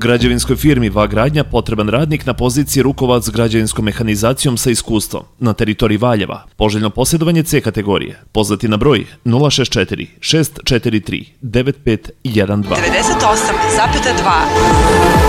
Građevinskoj firmi VA Gradnja potreban radnik na poziciji rukovac građevinskom mehanizacijom sa iskustvom na teritoriji Valjeva. Poželjno posjedovanje C kategorije. Pozvati na broj 064 643 9512. 98,2